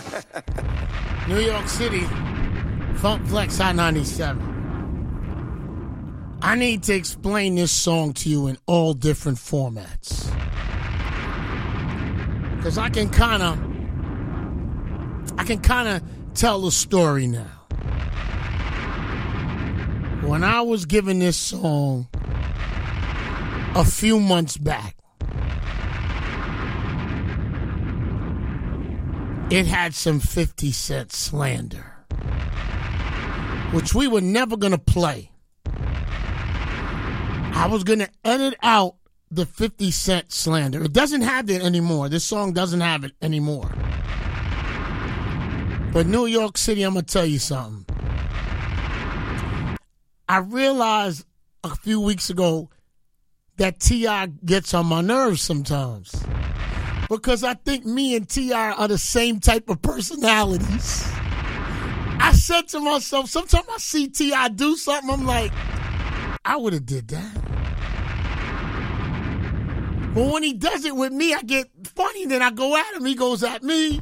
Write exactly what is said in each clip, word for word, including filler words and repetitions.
New York City, Funk Flex Hot ninety-seven. I need to explain this song to you in all different formats. Because I can kind of, I can kind of tell the story now. When I was given this song a few months back, it had some fifty Cent slander, which we were never going to play. I was going to edit out the fifty Cent slander. It doesn't have it anymore. This song doesn't have it anymore. But New York City, I'm going to tell you something. I realized a few weeks ago that T I gets on my nerves sometimes. Because I think me and T I are the same type of personalities. I said to myself, sometimes I see T I do something, I'm like, I would have did that. But when he does it with me, I get funny, then I go at him, he goes at me.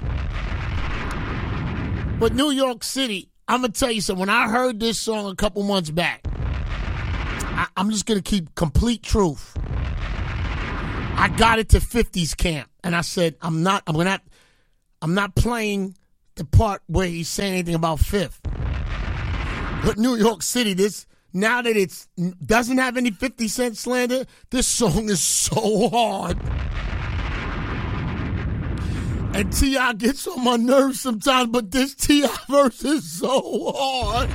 But New York City, I'm going to tell you something. When I heard this song a couple months back, I, I'm just going to keep complete truth. I got it to fifties camp, and I said, I'm not, I'm not, I'm not playing the part where he's saying anything about Fifth. But New York City, this now that it doesn't have any fifty Cent slander, this song is so hard. And T I gets on my nerves sometimes, but this T I verse is so hard.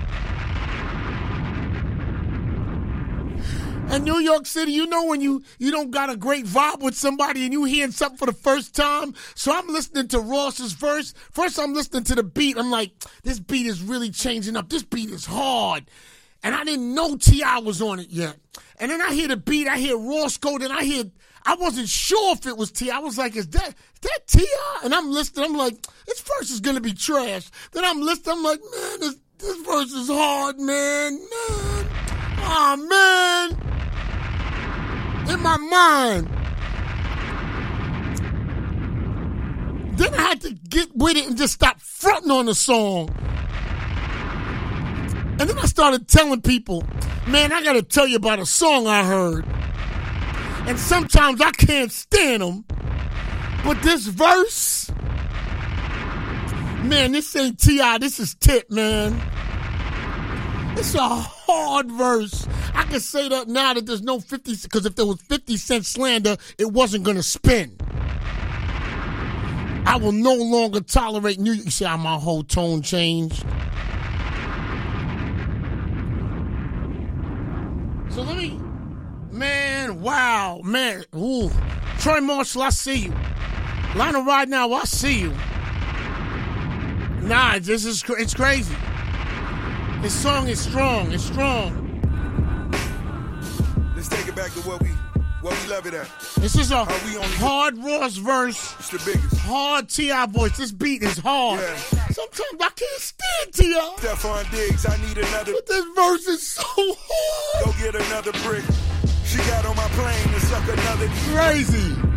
And New York City, you know when you, you don't got a great vibe with somebody and you hearing something for the first time? So I'm listening to Ross's verse. First I'm listening to the beat. I'm like, this beat is really changing up. This beat is hard. And I didn't know T I was on it yet. And then I hear the beat. I hear Ross go. Then I hear, I wasn't sure if it was T I. I was like, is that, is that T I? And I'm listening. I'm like, this verse is going to be trash. Then I'm listening. I'm like, man, this, this verse is hard, man. Man. Oh, man. In my mind. Then I had to get with it and just stop fronting on the song. And then I started telling people, man, I got to tell you about a song I heard. And sometimes I can't stand them. But this verse, man, this ain't T I, this is Tip, man. It's a hard verse. I can say that now that there's no fifty, because if there was fifty Cent slander, it wasn't going to spin. I will no longer tolerate New York. You see how my whole tone changed? So let me, man, wow, man, ooh. Troy Marshall, I see you. Lionel Ride Now, I see you. Nah, this is, it's crazy. This song is strong. It's strong. Let's take it back to what we what we love it at. This is a hard Ross verse. It's the biggest. Hard T I voice. This beat is hard. Yeah. Sometimes I can't stand T I. Stephon Diggs, I need another. But this verse is so hard. Go get another brick. She got on my plane to suck another. Crazy.